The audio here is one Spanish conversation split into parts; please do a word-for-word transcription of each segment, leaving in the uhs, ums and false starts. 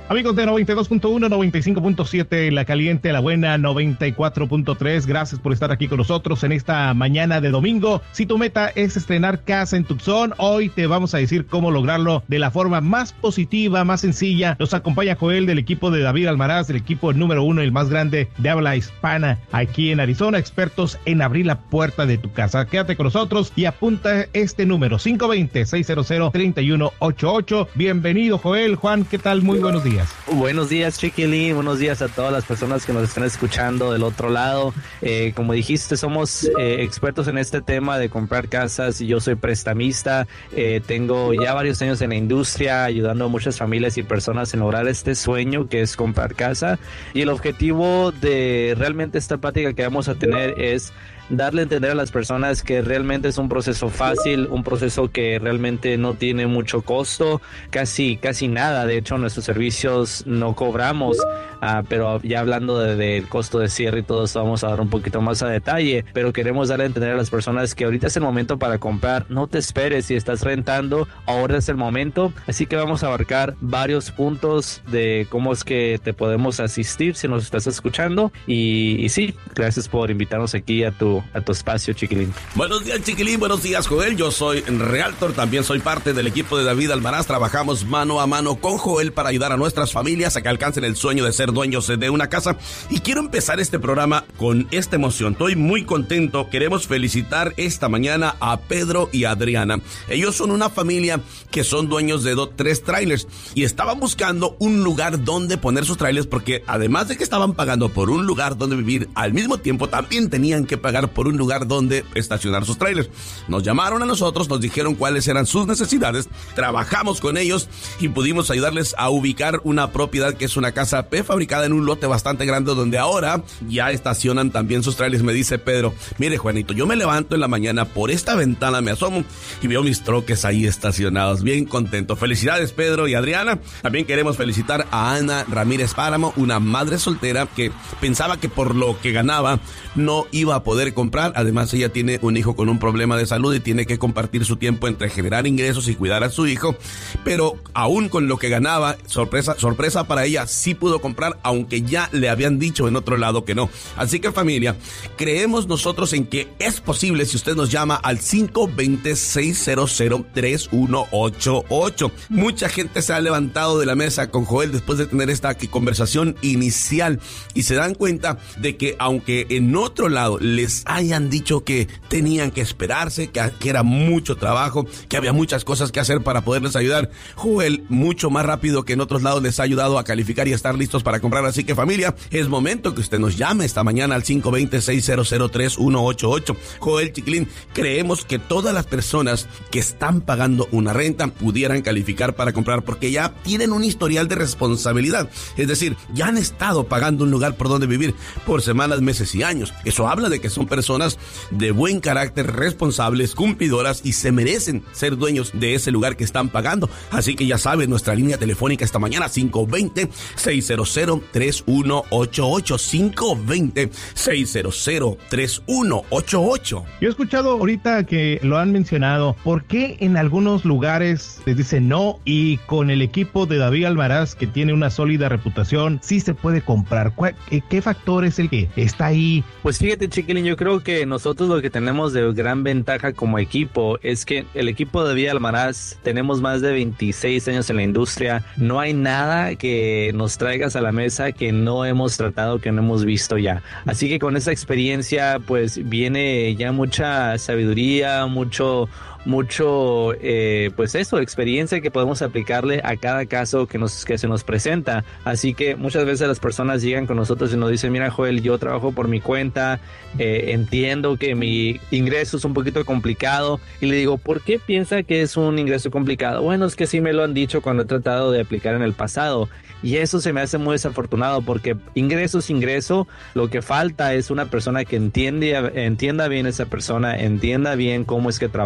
Amigos de noventa y dos punto uno, noventa y cinco punto siete, La Caliente, La Buena, noventa y cuatro punto tres. Gracias por estar aquí con nosotros en esta mañana de domingo. Si tu meta es estrenar casa en Tucson, hoy te vamos a decir cómo lograrlo de la forma más positiva, más sencilla. Nos acompaña Joel del equipo de David Almaraz, del equipo número uno, el más grande de habla hispana aquí en Arizona, expertos en abrir la puerta de tu casa. Quédate con nosotros y apunta este número, cinco dos cero, seis cero cero, tres uno ocho ocho. Bienvenido, Joel. Juan, ¿qué tal? Muy buenos días. Buenos días, Chiquilín. Buenos días a todas las personas que nos están escuchando del otro lado. Eh, como dijiste, somos eh, expertos en este tema de comprar casas. Yo soy prestamista. Eh, tengo ya varios años en la industria ayudando a muchas familias y personas en lograr este sueño que es comprar casa. Y el objetivo de realmente esta plática que vamos a tener es darle a entender a las personas que realmente es un proceso fácil, un proceso que realmente no tiene mucho costo, casi casi nada. De hecho, nuestros servicios no cobramos, uh, pero ya hablando del de, de costo de cierre y todo eso, vamos a dar un poquito más a detalle, pero queremos darle a entender a las personas que ahorita es el momento para comprar. No te esperes, si estás rentando, ahora es el momento. Así que vamos a abarcar varios puntos de cómo es que te podemos asistir si nos estás escuchando. Y, y sí, gracias por invitarnos aquí a tu a tu espacio, Chiquilín. Buenos días, Chiquilín. Buenos días, Joel. Yo soy Realtor, también soy parte del equipo de David Almaraz. Trabajamos mano a mano con Joel para ayudar a nuestras familias a que alcancen el sueño de ser dueños de una casa. Y quiero empezar este programa con esta emoción. Estoy muy contento. Queremos felicitar esta mañana a Pedro y Adriana. Ellos son una familia que son dueños de dos, tres trailers y estaban buscando un lugar donde poner sus trailers, porque además de que estaban pagando por un lugar donde vivir, al mismo tiempo también tenían que pagar por un lugar donde estacionar sus trailers. Nos llamaron a nosotros, nos dijeron cuáles eran sus necesidades, trabajamos con ellos y pudimos ayudarles a ubicar una propiedad que es una casa prefabricada en un lote bastante grande donde ahora ya estacionan también sus trailers. Me dice Pedro, mire, Juanito, yo me levanto en la mañana, por esta ventana me asomo y veo mis troques ahí estacionados. Bien contento. Felicidades, Pedro y Adriana. También queremos felicitar a Ana Ramírez Páramo, una madre soltera que pensaba que por lo que ganaba no iba a poder comprar. Además, ella tiene un hijo con un problema de salud y tiene que compartir su tiempo entre generar ingresos y cuidar a su hijo, pero aún con lo que ganaba, sorpresa, sorpresa para ella, sí pudo comprar, aunque ya le habían dicho en otro lado que no. Así que, familia, creemos nosotros en que es posible si usted nos llama al cinco dos cero, seis cero cero, tres uno ocho ocho. Mucha gente se ha levantado de la mesa con Joel después de tener esta conversación inicial y se dan cuenta de que aunque en otro lado les hayan dicho que tenían que esperarse, que, que era mucho trabajo, que había muchas cosas que hacer para poderles ayudar, Joel mucho más rápido que en otros lados les ha ayudado a calificar y a estar listos para comprar. Así que, familia, es momento que usted nos llame esta mañana al cinco dos cero, seis cero cero, tres uno ocho ocho. Joel, Chiquilín, creemos que todas las personas que están pagando una renta pudieran calificar para comprar porque ya tienen un historial de responsabilidad, es decir, ya han estado pagando un lugar por donde vivir por semanas, meses y años. Eso habla de que son personas de buen carácter, responsables, cumplidoras y se merecen ser dueños de ese lugar que están pagando. Así que ya saben, nuestra línea telefónica esta mañana, cinco dos cero, seis cero cero, tres uno ocho ocho, cinco dos cero, seis cero cero, tres uno ocho ocho. Yo he escuchado ahorita que lo han mencionado, ¿por qué en algunos lugares les dicen no y con el equipo de David Almaraz, que tiene una sólida reputación, sí se puede comprar? ¿Qué, qué factor es el que está ahí? Pues fíjate, Chiquilín, yo creo que nosotros lo que tenemos de gran ventaja como equipo es que el equipo de David Almaraz tenemos más de veintiséis años en la industria. No hay nada que nos traigas a la mesa que no hemos tratado, que no hemos visto ya. Así que con esa experiencia pues viene ya mucha sabiduría, mucho mucho, eh, pues eso, experiencia que podemos aplicarle a cada caso que nos que se nos presenta. Así que muchas veces las personas llegan con nosotros y nos dicen, mira, Joel, yo trabajo por mi cuenta, eh, entiendo que mi ingreso es un poquito complicado, y le digo, ¿por qué piensa que es un ingreso complicado? Bueno, es que sí me lo han dicho cuando he tratado de aplicar en el pasado, y eso se me hace muy desafortunado, porque ingreso es ingreso. Lo que falta es una persona que entiende, entienda bien esa persona, entienda bien cómo es que trabaja, cómo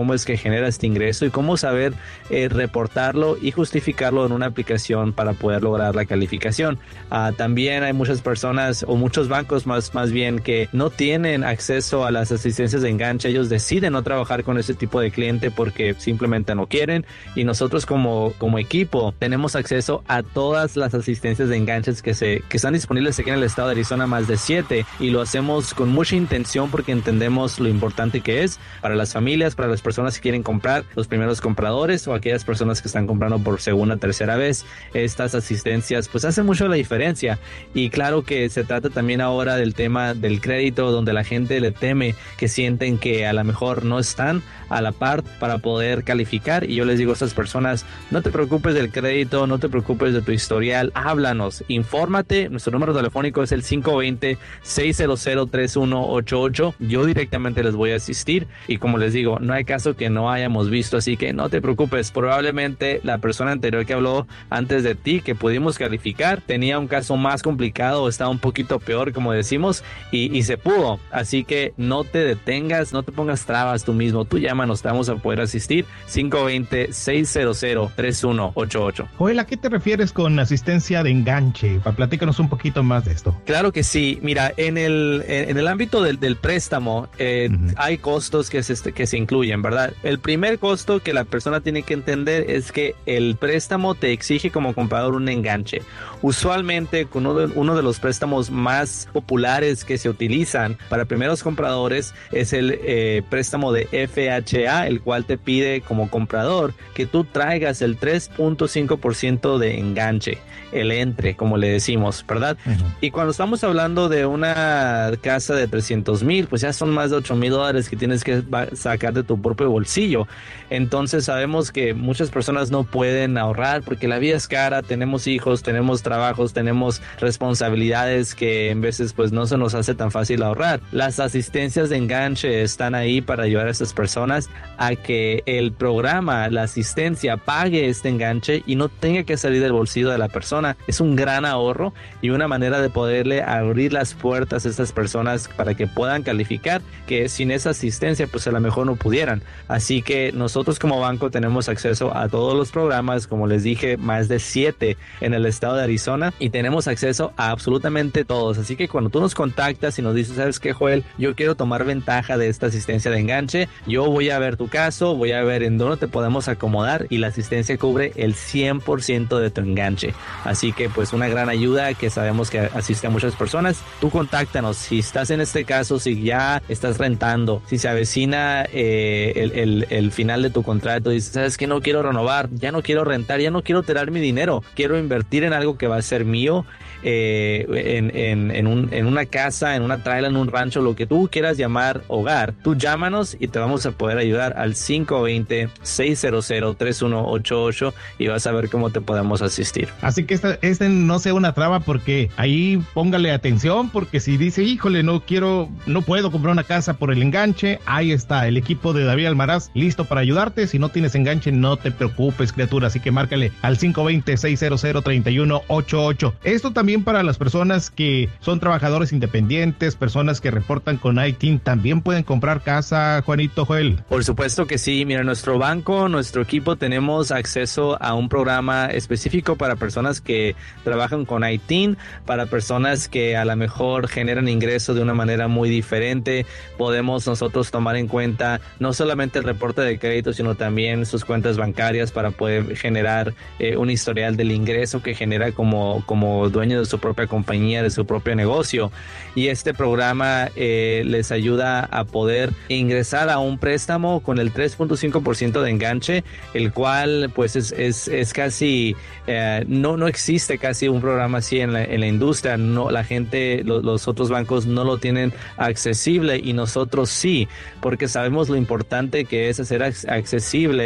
cómo es que genera este ingreso y cómo saber eh, reportarlo y justificarlo en una aplicación para poder lograr la calificación. Uh, también hay muchas personas o muchos bancos más, más bien que no tienen acceso a las asistencias de enganche. Ellos deciden no trabajar con ese tipo de cliente porque simplemente no quieren, y nosotros como, como equipo tenemos acceso a todas las asistencias de enganches que, se, que están disponibles aquí en el estado de Arizona, más de siete, y lo hacemos con mucha intención porque entendemos lo importante que es para las familias, para las personas que quieren comprar, los primeros compradores o aquellas personas que están comprando por segunda, tercera vez. Estas asistencias pues hacen mucho la diferencia, y claro que se trata también ahora del tema del crédito, donde la gente le teme, que sienten que a lo mejor no están a la par para poder calificar, y yo les digo a estas personas, no te preocupes del crédito, no te preocupes de tu historial, háblanos, infórmate. Nuestro número telefónico es el cinco dos cero, seis cero cero, tres uno ocho ocho. Yo directamente les voy a asistir, y como les digo, no hay caso que no hayamos visto, así que no te preocupes. Probablemente la persona anterior que habló antes de ti, que pudimos calificar, tenía un caso más complicado, estaba un poquito peor, como decimos, y, y se pudo. Así que no te detengas, no te pongas trabas tú mismo, tú llámanos, te vamos a poder asistir. Cinco dos cero, seis cero cero, tres uno ocho ocho. Joel, ¿a qué te refieres con asistencia de enganche? Platícanos un poquito más de esto. Claro que sí. Mira, en el, en el ámbito del, del préstamo eh, uh-huh. hay costos que se, que se incluyen, ¿verdad? El primer costo que la persona tiene que entender es que el préstamo te exige como comprador un enganche. Usualmente uno de, uno de los préstamos más populares que se utilizan para primeros compradores es el eh, préstamo de F H A, el cual te pide como comprador que tú traigas el tres punto cinco por ciento de enganche, el entre, como le decimos, ¿verdad? Uh-huh. Y cuando estamos hablando de una casa de trescientos mil, pues ya son más de ocho mil dólares que tienes que sacar de tu propio bolsillo. Entonces sabemos que muchas personas no pueden ahorrar porque la vida es cara, tenemos hijos, tenemos trabajos, tenemos responsabilidades que en veces pues no se nos hace tan fácil ahorrar. Las asistencias de enganche están ahí para ayudar a estas personas a que el programa, la asistencia, pague este enganche y no tenga que salir del bolsillo de la persona. Es un gran ahorro y una manera de poderle abrir las puertas a estas personas para que puedan calificar, que sin esa asistencia pues a lo mejor no pudieran. Así que nosotros como banco tenemos acceso a todos los programas, como les dije, más de siete en el estado de Arizona, y tenemos acceso a absolutamente todos. Así que cuando tú nos contactas y nos dices, ¿sabes qué, Joel? Yo quiero tomar ventaja de esta asistencia de enganche, yo voy a ver tu caso, voy a ver en dónde te podemos acomodar, y la asistencia cubre el cien por ciento de tu enganche. Así que pues una gran ayuda que sabemos que asiste a muchas personas. Tú contáctanos si estás en este caso, si ya estás rentando, si se avecina eh, el, el, el final de tu contrato, y dices, ¿sabes qué? No quiero renovar, ya no quiero rentar, ya no quiero tirar mi dinero, quiero invertir en algo que va a ser mío, eh, en, en, en, un, en una casa, en una trailer, en un rancho, lo que tú quieras llamar hogar. Tú llámanos y te vamos a poder ayudar al cinco dos cero, seis cero cero, tres uno ocho ocho, y vas a ver cómo te podemos asistir. Así que este, este no sea una traba, porque ahí póngale atención, porque si dice, híjole, no quiero, no puedo comprar una casa por el enganche, ahí está el equipo de David Almaraz listo para ayudarte. Si no tienes enganche, no te preocupes, criatura, así que márcale al cinco dos cero, seis cero cero, tres uno ocho ocho. Esto también para las personas que son trabajadores independientes, personas que reportan con I T I N, ¿también pueden comprar casa, Juanito, Joel? Por supuesto que sí. Mira, nuestro banco, nuestro equipo, tenemos acceso a un programa específico para personas que trabajan con I T I N, para personas que a lo mejor generan ingresos de una manera muy diferente. Podemos nosotros tomar en cuenta no solamente el reporte de crédito, sino también sus cuentas bancarias para poder generar eh, un historial del ingreso que genera como, como dueño de su propia compañía, de su propio negocio. Y este programa eh, les ayuda a poder ingresar a un préstamo con el tres punto cinco por ciento de enganche, el cual pues es, es, es casi, eh, no, no existe casi un programa así en la, en la industria. No, la gente, lo, los otros bancos no lo tienen accesible, y nosotros sí, porque sabemos lo importante que es hacer accesible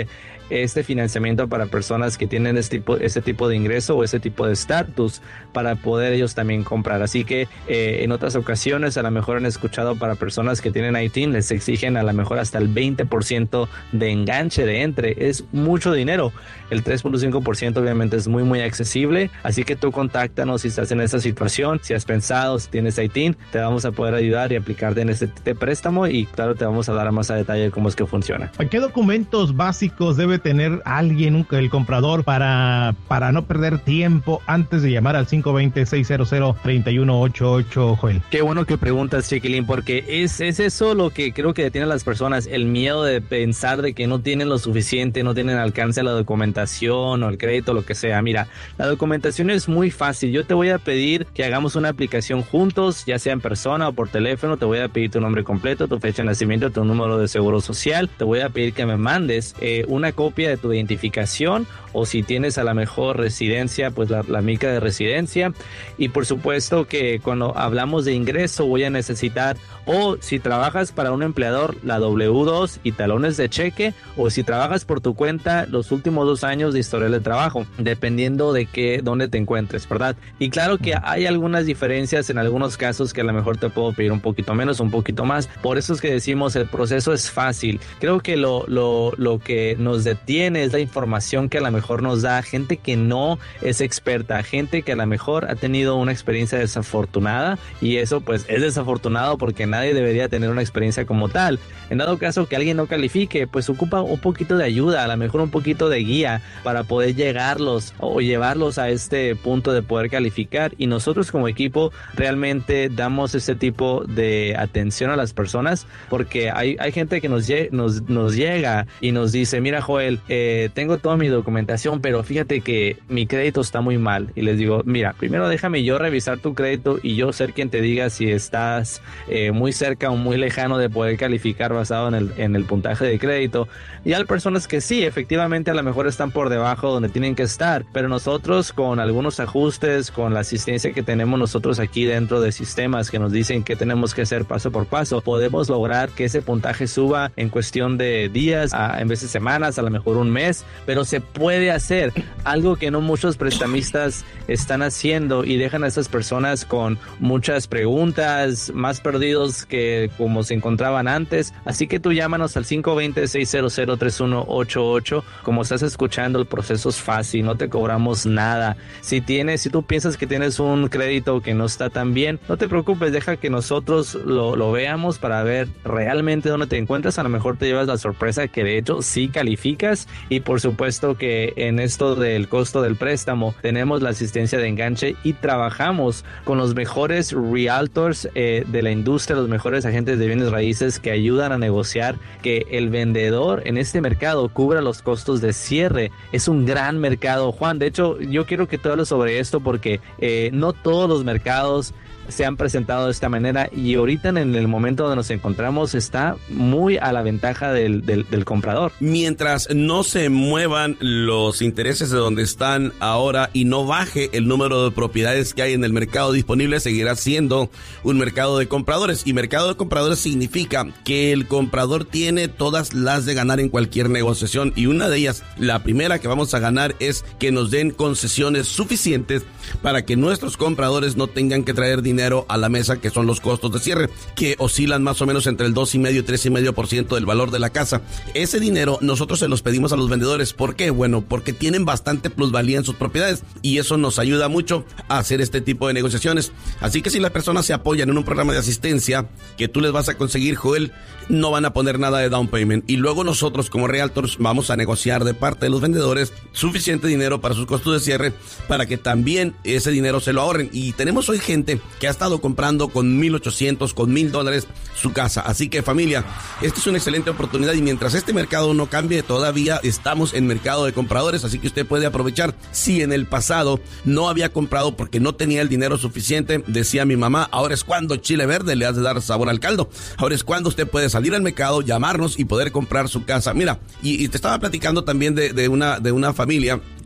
este financiamiento para personas que tienen este tipo, este tipo de ingreso o ese tipo de estatus para poder ellos también comprar. Así que eh, en otras ocasiones a lo mejor han escuchado para personas que tienen I T I N les exigen a lo mejor hasta el veinte por ciento de enganche de entre. Es mucho dinero. El tres punto cinco por ciento obviamente es muy muy accesible, así que tú contáctanos si estás en esa situación, si has pensado, si tienes I T I N, te vamos a poder ayudar y aplicarte en este préstamo y claro, te vamos a dar más a detalle cómo es que funciona. ¿Qué documentos básicos debe tener alguien, el comprador, para, para no perder tiempo antes de llamar al cinco dos cero, seis cero cero, tres uno ocho ocho, Joel? Qué bueno que preguntas, Chiquilín, porque es, es eso lo que creo que detiene a las personas, el miedo de pensar de que no tienen lo suficiente, no tienen alcance a la documentación o el crédito, lo que sea. Mira, la documentación es muy fácil. Yo te voy a pedir que hagamos una aplicación juntos, ya sea en persona o por teléfono. Te voy a pedir tu nombre completo, tu fecha de nacimiento, tu número de seguro social. Te voy a pedir que me mandes eh, una copia de tu identificación, o si tienes a la mejor residencia, pues la, la mica de residencia. Y por supuesto que cuando hablamos de ingreso voy a necesitar, o si trabajas para un empleador, la doble u dos y talones de cheque, o si trabajas por tu cuenta, los últimos dos años de historial de trabajo, dependiendo de qué, dónde te encuentres, ¿verdad? Y claro que hay algunas diferencias en algunos casos que a lo mejor te puedo pedir un poquito menos, un poquito más. Por eso es que decimos el proceso es fácil. Creo que lo, lo, lo que nos detiene es la información que a lo mejor nos da gente que no es experta, gente que a lo mejor ha tenido una experiencia desafortunada, y eso pues es desafortunado porque nadie debería tener una experiencia como tal. En dado caso que alguien no califique, pues ocupa un poquito de ayuda, a lo mejor un poquito de guía para poder llegarlos o llevarlos a este punto de poder calificar, y nosotros como equipo realmente damos ese tipo de atención a las personas, porque hay, hay gente que nos, nos, nos llega y nos dice, mira Joel, eh, tengo toda mi documentación, pero fíjate que mi crédito está muy mal. Y les digo, mira, primero déjame yo revisar tu crédito y yo ser quien te diga si estás eh, muy cerca o muy lejano de poder calificar basado en el, en el puntaje de crédito. Y hay personas que sí, efectivamente a lo mejor están por debajo donde tienen que estar, pero nosotros con algunos ajustes, con la asistencia que tenemos nosotros aquí dentro de sistemas que nos dicen qué tenemos que hacer paso por paso, podemos lograr que ese puntaje suba en cuestión de días, a, en vez de semanas, a lo mejor un mes, pero se puede hacer, algo que no muchos prestamistas están haciendo, y dejan a esas personas con muchas preguntas, más perdidos que como se encontraban antes. Así que tú llámanos al cinco dos cero, seis cero cero, tres uno ocho ocho. Como estás escuchando, el proceso es fácil, no te cobramos nada. Si tienes, si tú piensas que tienes un crédito que no está tan bien, no te preocupes, deja que nosotros lo, lo veamos para ver realmente dónde te encuentras. A lo mejor te llevas la sorpresa que de hecho sí calificas. Y por supuesto que en esto del costo del préstamo tenemos la asistencia de enganche y trabajamos con los mejores realtors eh, de la industria, los mejores agentes de bienes raíces que ayudan a negociar que el vendedor en este mercado cubra los costos de cierre. Es un gran mercado, Juan. De hecho, yo quiero que tú hables sobre esto porque eh, no todos los mercados se han presentado de esta manera, y ahorita en el momento donde nos encontramos está muy a la ventaja del, del, del comprador. Mientras no se muevan los intereses de donde están ahora y no baje el número de propiedades que hay en el mercado disponible, seguirá siendo un mercado de compradores, y mercado de compradores significa que el comprador tiene todas las de ganar en cualquier negociación, y una de ellas, la primera que vamos a ganar, es que nos den concesiones suficientes para que nuestros compradores no tengan que traer dinero a la mesa, que son los costos de cierre, que oscilan más o menos entre el dos y medio y tres y medio por ciento del valor de la casa. Ese dinero nosotros se los pedimos a los vendedores. ¿Por qué? Bueno, porque tienen bastante plusvalía en sus propiedades, y eso nos ayuda mucho a hacer este tipo de negociaciones. Así que si las personas se apoyan en un programa de asistencia que tú les vas a conseguir, Joel, no van a poner nada de down payment, y luego nosotros como realtors vamos a negociar de parte de los vendedores suficiente dinero para sus costos de cierre, para que también ese dinero se lo ahorren. Y tenemos hoy gente que ha estado comprando con mil ochocientos, con mil dólares su casa. Así que familia, esta es una excelente oportunidad, y mientras este mercado no cambie, todavía estamos en mercado de compradores, así que usted puede aprovechar. Si en el pasado no había comprado porque no tenía el dinero suficiente, decía mi mamá, ahora es cuando chile verde le has de dar sabor al caldo. Ahora es cuando usted puede salir al mercado, llamarnos y poder comprar su casa. Mira, y, y te estaba platicando también de, de una de una familia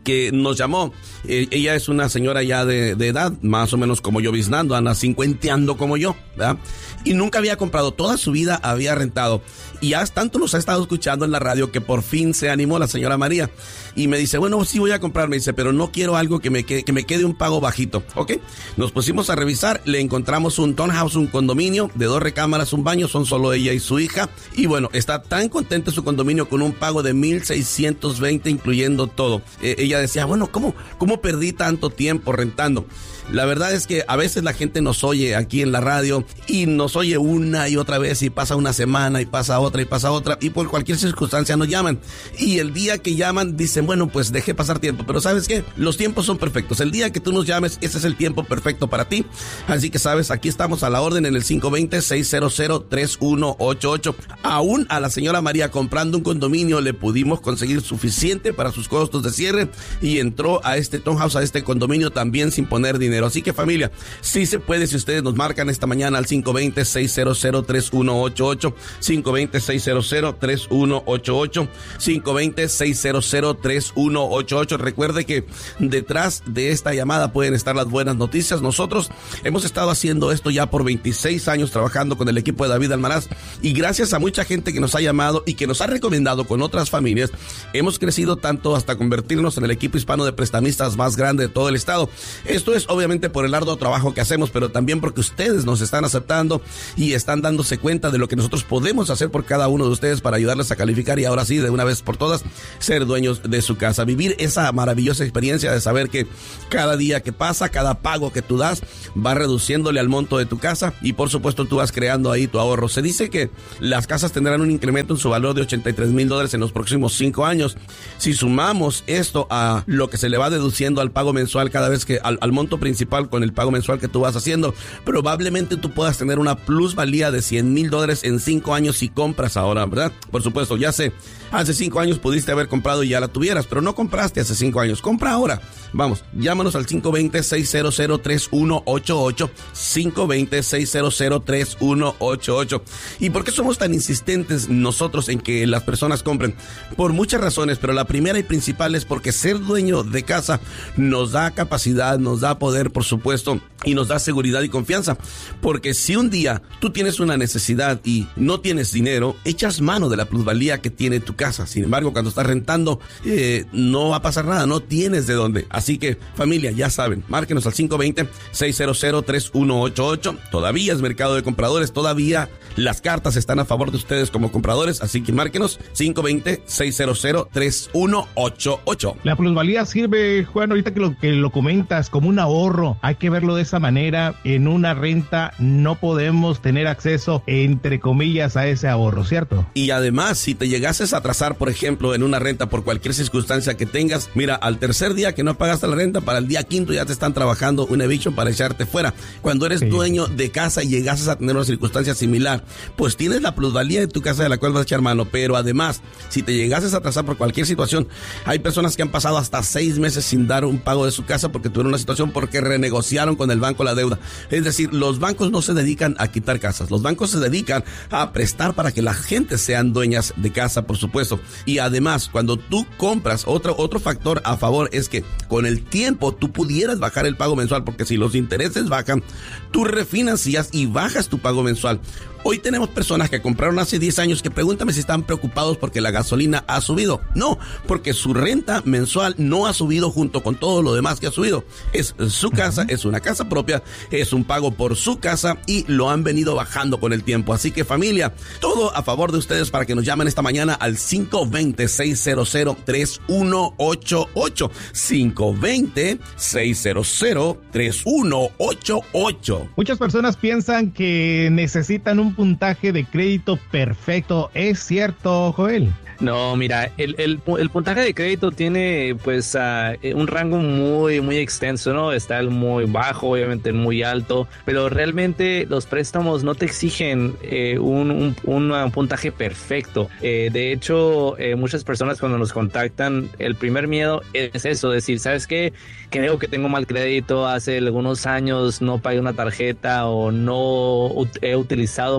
que nos llamó. Eh, ella es una señora ya de, de edad, más o menos como yo biznando, anda cincuenteando como yo, ¿verdad? Y nunca había comprado, toda su vida había rentado. Y ya tanto nos ha estado escuchando en la radio que por fin se animó la señora María. Y me dice, bueno, sí voy a comprar, me dice, pero no quiero algo que me quede, que me quede un pago bajito, ¿ok? Nos pusimos a revisar, le encontramos un townhouse, un condominio de dos recámaras, un baño, son solo ella y su hija. Y bueno, está tan contenta su condominio con un pago de mil seiscientos veinte, incluyendo todo. Eh, ella decía, bueno, ¿cómo, ¿cómo perdí tanto tiempo rentando? La verdad es que a veces la gente nos oye aquí en la radio y nos oye una y otra vez y pasa una semana y pasa otra y pasa otra y por cualquier circunstancia nos llaman. Y el día que llaman dicen, bueno, pues dejé pasar tiempo, pero ¿sabes qué? Los tiempos son perfectos. El día que tú nos llames, ese es el tiempo perfecto para ti. Así que, sabes, aquí estamos a la orden en el cinco dos cero, seis cero cero, tres uno ocho ocho. Aún a la señora María comprando un condominio le pudimos conseguir suficiente para sus costos de cierre y entró a este townhouse, a este condominio también sin poner dinero. Así que, familia, sí se puede si ustedes nos marcan esta mañana al cinco dos cero, seis cero cero, tres uno ocho ocho, cinco dos cero, seis cero cero, tres uno ocho ocho, cinco dos cero, seis cero cero, tres uno ocho ocho. Recuerde que detrás de esta llamada pueden estar las buenas noticias. Nosotros hemos estado haciendo esto ya por veintiséis años, trabajando con el equipo de David Almaraz, y gracias a mucha gente que nos ha llamado y que nos ha recomendado con otras familias, hemos crecido tanto hasta convertirnos en el equipo hispano de prestamistas más grande de todo el estado. Esto es obviamente Obviamente por el arduo trabajo que hacemos, pero también porque ustedes nos están aceptando y están dándose cuenta de lo que nosotros podemos hacer por cada uno de ustedes para ayudarles a calificar y ahora sí, de una vez por todas, ser dueños de su casa. Vivir esa maravillosa experiencia de saber que cada día que pasa, cada pago que tú das, va reduciéndole al monto de tu casa y por supuesto tú vas creando ahí tu ahorro. Se dice que las casas tendrán un incremento en su valor de ochenta y tres mil dólares en los próximos cinco años. Si sumamos esto a lo que se le va deduciendo al pago mensual cada vez que, al, al monto principal con el pago mensual que tú vas haciendo, probablemente tú puedas tener una plusvalía de cien mil dólares en cinco años si compras ahora, ¿verdad? Por supuesto, ya sé, hace cinco años pudiste haber comprado y ya la tuvieras, pero no compraste hace cinco años, compra ahora. Vamos, llámanos al cinco dos cero, seis cero cero, tres uno ocho ocho, cinco dos cero, seis cero cero, tres uno ocho ocho. ¿Y por qué somos tan insistentes nosotros en que las personas compren? Por muchas razones, pero la primera y principal es porque ser dueño de casa nos da capacidad, nos da poder, por supuesto, y nos da seguridad y confianza. Porque si un día tú tienes una necesidad y no tienes dinero, echas mano de la plusvalía que tiene tu casa. Sin embargo, cuando estás rentando, eh, no va a pasar nada, no tienes de dónde. Así que, familia, ya saben, márquenos al cinco dos cero, seis cero cero, tres uno ocho ocho. Todavía es mercado de compradores, todavía las cartas están a favor de ustedes como compradores, así que márquenos cinco dos cero, seis cero cero, tres uno ocho ocho. La plusvalía sirve, Juan, ahorita que lo, que lo comentas, como un ahorro. Hay que verlo de esa manera. En una renta no podemos tener acceso, entre comillas, a ese ahorro, ¿cierto? Y además, si te llegases a atrasar, por ejemplo, en una renta por cualquier circunstancia que tengas, mira, al tercer día que no pagaste la renta, para el día quinto ya te están trabajando un eviction para echarte fuera. Cuando eres sí. dueño de casa y llegases a tener una circunstancia similar, pues tienes la plusvalía de tu casa de la cual vas a echar mano. Pero además, si te llegases a atrasar por cualquier situación, hay personas que han pasado hasta seis meses sin dar un pago de su casa porque tuvieron una situación porque renegociaron con el banco la deuda. Es decir, los bancos no se dedican a quitar casas, los bancos se dedican a prestar para que la gente sean dueñas de casa, por supuesto. Y además, cuando tú compras, otro, otro factor a favor es que con el tiempo tú pudieras bajar el pago mensual, porque si los intereses bajan, tú refinancias y bajas tu pago mensual. Hoy tenemos personas que compraron hace diez años que pregúntame si están preocupados porque la gasolina ha subido. No, porque su renta mensual no ha subido junto con todo lo demás que ha subido. Es su casa, es una casa propia, es un pago por su casa y lo han venido bajando con el tiempo. Así que, familia, todo a favor de ustedes para que nos llamen esta mañana al cinco dos cero, seis cero cero, tres uno ocho ocho. cinco dos cero, seis cero cero, tres uno ocho ocho. Muchas personas piensan que necesitan un puntaje de crédito perfecto. ¿Es cierto, Joel? No, mira, el, el, el puntaje de crédito tiene pues uh, un rango muy, muy extenso, ¿no? Está el muy bajo, obviamente el muy alto, pero realmente los préstamos no te exigen eh, un, un, un puntaje perfecto. Eh, de hecho, eh, muchas personas cuando nos contactan, el primer miedo es eso, decir, ¿sabes qué? Creo que tengo mal crédito, hace algunos años no pagué una tarjeta o no he utilizado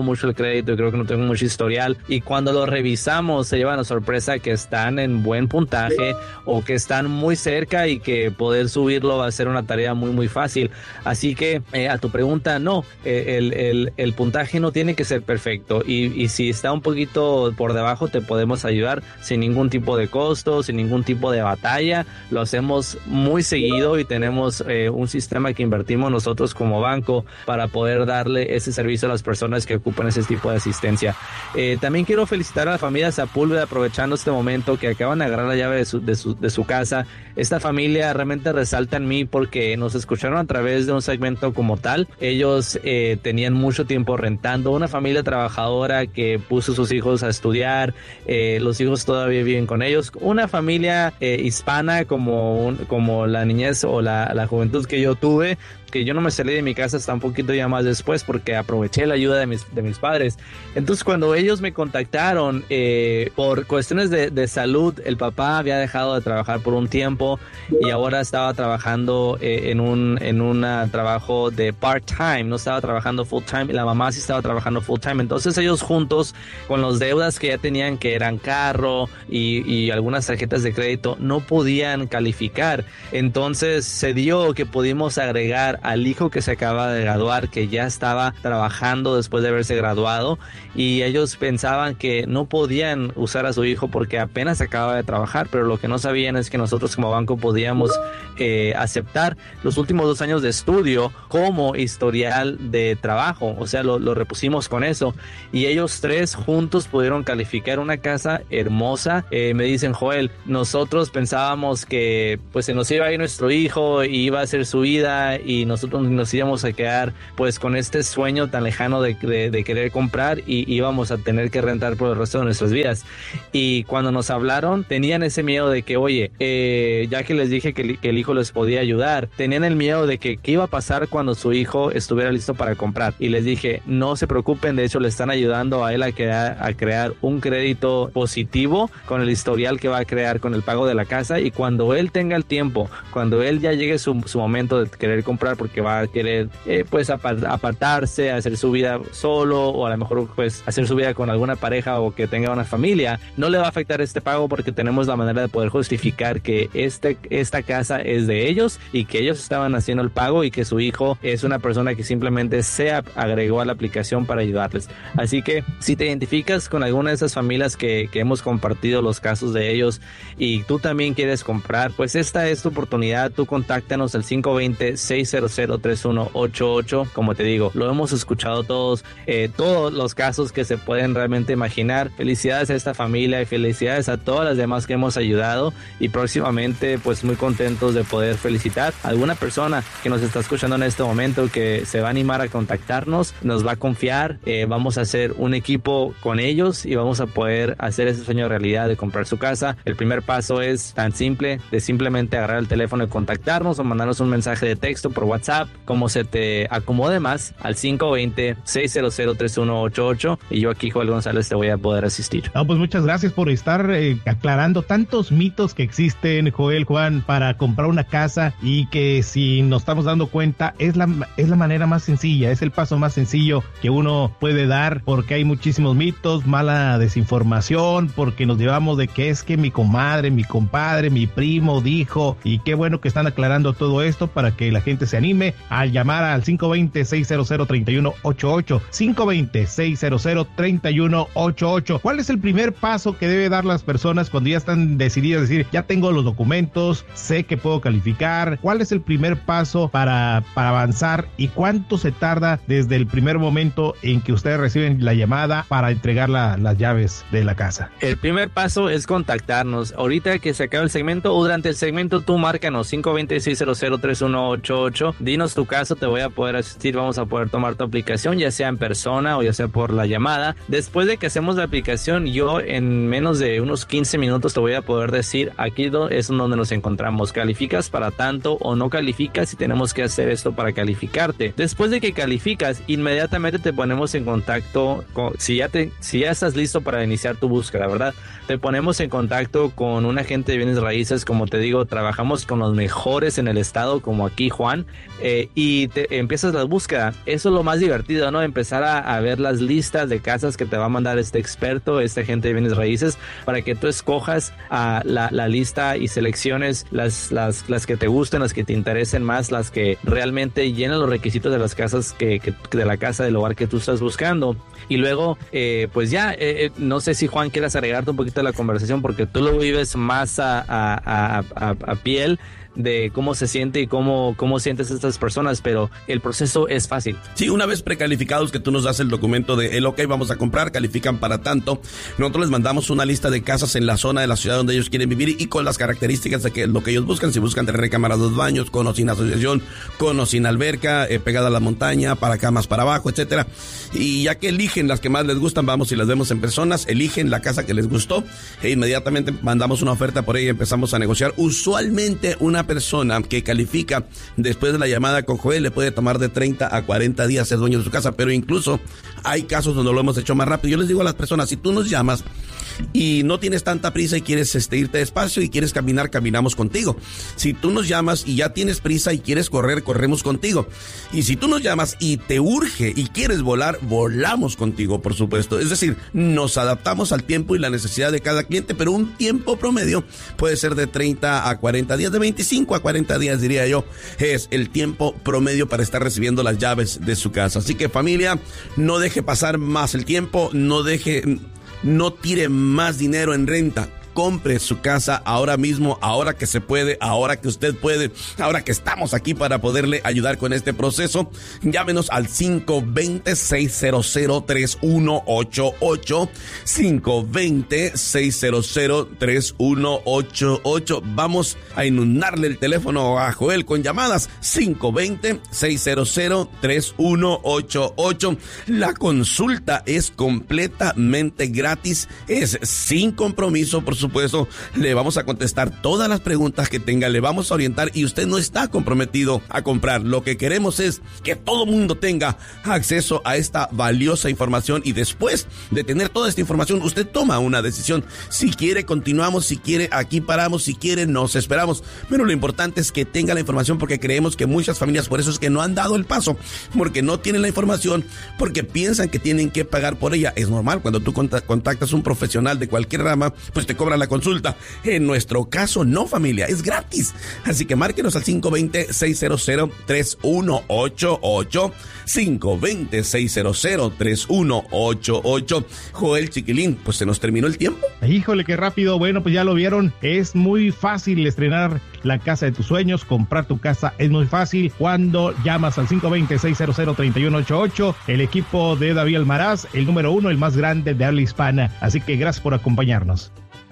mucho el crédito y creo que no tengo mucho historial, y cuando lo revisamos se llevan la sorpresa que están en buen puntaje o que están muy cerca y que poder subirlo va a ser una tarea muy muy fácil. Así que eh, a tu pregunta, no, eh, el, el, el puntaje no tiene que ser perfecto, y, y si está un poquito por debajo te podemos ayudar sin ningún tipo de costo, sin ningún tipo de batalla. Lo hacemos muy seguido y tenemos eh, un sistema que invertimos nosotros como banco para poder darle ese servicio a las personas que ocupan ese tipo de asistencia. Eh, también quiero felicitar a la familia Sepúlveda, aprovechando este momento que acaban de agarrar la llave de su, de su, de su casa. Esta familia realmente resalta en mí porque nos escucharon a través de un segmento como tal. Ellos eh, tenían mucho tiempo rentando, una familia trabajadora que puso a sus hijos a estudiar, eh, los hijos todavía viven con ellos, una familia eh, hispana como, un, como la niñez o la, la juventud que yo tuve, que yo no me salí de mi casa hasta un poquito ya más después porque aproveché la ayuda de mis, de mis padres. Entonces cuando ellos me contactaron eh, por cuestiones de, de salud, el papá había dejado de trabajar por un tiempo y ahora estaba trabajando eh, en un en un trabajo de part-time, no estaba trabajando full-time, y la mamá sí estaba trabajando full-time. Entonces ellos juntos con los deudas que ya tenían, que eran carro y, y algunas tarjetas de crédito, no podían calificar. Entonces se dio que pudimos agregar al hijo que se acaba de graduar, que ya estaba trabajando después de haberse graduado, y ellos pensaban que no podían usar a su hijo porque apenas acababa de trabajar, pero lo que no sabían es que nosotros como banco podíamos eh, aceptar los últimos dos años de estudio como historial de trabajo, o sea, lo, lo repusimos con eso, y ellos tres juntos pudieron calificar una casa hermosa. Eh, me dicen, Joel, nosotros pensábamos que pues se nos iba a ir nuestro hijo y iba a ser su vida y nosotros nos íbamos a quedar pues con este sueño tan lejano de, de, de querer comprar y íbamos a tener que rentar por el resto de nuestras vidas. Y cuando nos hablaron tenían ese miedo de que, oye, eh, ya que les dije que, que el hijo les podía ayudar, tenían el miedo de que qué iba a pasar cuando su hijo estuviera listo para comprar, y les dije, no se preocupen, de hecho le están ayudando a él a crear, a crear un crédito positivo con el historial que va a crear con el pago de la casa, y cuando él tenga el tiempo, cuando él ya llegue su, su momento de querer comprar porque va a querer eh, pues apartarse, hacer su vida solo, o a lo mejor pues hacer su vida con alguna pareja o que tenga una familia, no le va a afectar este pago porque tenemos la manera de poder justificar que este, esta casa es de ellos y que ellos estaban haciendo el pago y que su hijo es una persona que simplemente se agregó a la aplicación para ayudarles. Así que si te identificas con alguna de esas familias que, que hemos compartido los casos de ellos y tú también quieres comprar, pues esta es tu oportunidad. Tú contáctanos al cinco dos cero, seis cero cero, tres uno ocho ocho. Como te digo, lo hemos escuchado todos, eh, todos los casos que se pueden realmente imaginar. Felicidades a esta familia y felicidades a todas las demás que hemos ayudado, y próximamente pues muy contentos de poder felicitar a alguna persona que nos está escuchando en este momento que se va a animar a contactarnos, nos va a confiar, eh, vamos a hacer un equipo con ellos y vamos a poder hacer ese sueño realidad de comprar su casa. El primer paso es tan simple de simplemente agarrar el teléfono y contactarnos o mandarnos un mensaje de texto por WhatsApp, como se te acomode más, al cinco dos cero, seis cero cero, tres uno ocho ocho, y yo aquí, Joel González, te voy a poder asistir. No, pues muchas gracias por estar eh, aclarando tantos mitos que existen, Joel, Juan, para comprar una casa, y que si nos estamos dando cuenta es la, es la manera más sencilla, es el paso más sencillo que uno puede dar, porque hay muchísimos mitos, mala desinformación, porque nos llevamos de que es que mi comadre, mi compadre, mi primo dijo, y qué bueno que están aclarando todo esto para que la gente se anime al llamar al cinco dos cero, seis cero cero, tres uno ocho ocho, cinco dos cero, seis cero cero, tres uno ocho ocho. ¿Cuál es el primer paso que debe dar las personas cuando ya están decididas, decir, ya tengo los documentos, sé que puedo calificar? ¿Cuál es el primer paso para, para avanzar, y cuánto se tarda desde el primer momento en que ustedes reciben la llamada para entregar la, las llaves de la casa? El primer paso es contactarnos. Ahorita que se acaba el segmento o durante el segmento, tú márcanos cinco dos cero, seis cero cero, tres uno ocho ocho, dinos tu caso, te voy a poder asistir, vamos a poder tomar tu aplicación, ya sea en persona o ya sea por la llamada. Después de que hacemos la aplicación, yo en menos de unos quince minutos te voy a poder decir, aquí es donde nos encontramos, calificas para tanto o no calificas, y tenemos que hacer esto para calificarte. Después de que calificas, inmediatamente te ponemos en contacto con, si ya te, si ya estás listo para iniciar tu búsqueda, ¿verdad? Te ponemos en contacto con un agente de bienes raíces. Como te digo, trabajamos con los mejores en el estado, como aquí Juan, eh, y te, empiezas la búsqueda. Eso es lo más divertido, ¿no? Empezar a, empieza a ver las listas de casas que te va a mandar este experto, este agente de bienes raíces, para que tú escojas uh, la, la lista y selecciones las, las, las que te gusten, las que te interesen más, las que realmente llenan los requisitos de las casas que, que de la casa del hogar que tú estás buscando. Y luego, eh, pues ya, eh, no sé si Juan quieras agregarte un poquito a la conversación, porque tú lo vives más a, a, a, a, a piel de cómo se siente y cómo, cómo sientes a estas personas, pero el proceso es fácil. Sí, una vez precalificados que tú nos das el documento de el ok, vamos a comprar, califican para tanto, nosotros les mandamos una lista de casas en la zona de la ciudad donde ellos quieren vivir y con las características de que lo que ellos buscan, si buscan tener recámaras, dos baños, con o sin asociación, con o sin alberca, eh, pegada a la montaña, para camas para abajo, etcétera. Y ya que eligen las que más les gustan, vamos y las vemos en personas, eligen la casa que les gustó e inmediatamente mandamos una oferta por ella y empezamos a negociar. Usualmente una persona que califica después de la llamada con Joel le puede tomar de treinta a cuarenta días ser dueño de su casa, pero incluso hay casos donde lo hemos hecho más rápido. Yo les digo a las personas, si tú nos llamas y no tienes tanta prisa y quieres este, irte despacio y quieres caminar, caminamos contigo. Si tú nos llamas y ya tienes prisa y quieres correr, corremos contigo. Y si tú nos llamas y te urge y quieres volar, volamos contigo, por supuesto. Es decir, nos adaptamos al tiempo y la necesidad de cada cliente, pero un tiempo promedio puede ser de treinta a cuarenta días, de veinticinco a cuarenta días diría yo, es el tiempo promedio para estar recibiendo las llaves de su casa. Así que familia, no deje pasar más el tiempo, no deje... No tire más dinero en renta. Compre su casa ahora mismo, ahora que se puede, ahora que usted puede, ahora que estamos aquí para poderle ayudar con este proceso. Llámenos al cinco dos cero, seis cero cero, tres uno ocho ocho, cinco dos cero, seis cero cero, tres uno ocho ocho. Vamos a inundarle el teléfono a Joel con llamadas. Cinco dos cero, seis cero cero, tres uno ocho ocho. La consulta es completamente gratis, es sin compromiso, por supuesto. supuesto, le vamos a contestar todas las preguntas que tenga, le vamos a orientar y usted no está comprometido a comprar. Lo que queremos es que todo mundo tenga acceso a esta valiosa información y después de tener toda esta información, usted toma una decisión. Si quiere, continuamos, si quiere, aquí paramos, si quiere, nos esperamos. Pero lo importante es que tenga la información porque creemos que muchas familias, por eso es que no han dado el paso, porque no tienen la información, porque piensan que tienen que pagar por ella. Es normal, cuando tú contactas a un profesional de cualquier rama, pues te cobran la consulta. En nuestro caso, no, familia, es gratis. Así que márquenos al cinco dos cero, seis cero cero, tres uno ocho ocho, cinco dos cero, seis cero cero, tres uno ocho ocho. Joel, chiquilín, pues se nos terminó el tiempo. Híjole, qué rápido. Bueno, pues ya lo vieron, es muy fácil estrenar la casa de tus sueños, comprar tu casa es muy fácil cuando llamas al cinco dos cero, seis cero cero, tres uno ocho ocho. El equipo de David Almaraz, el número uno, el más grande de habla hispana. Así que gracias por acompañarnos.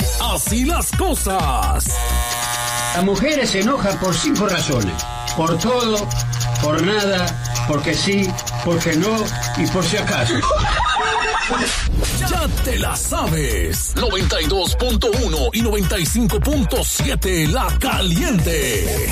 Así las cosas. Las mujeres se enojan por cinco razones: por todo, por nada, porque sí, porque no y por si acaso. Ya te la sabes. noventa y dos punto uno y noventa y cinco punto siete La Caliente.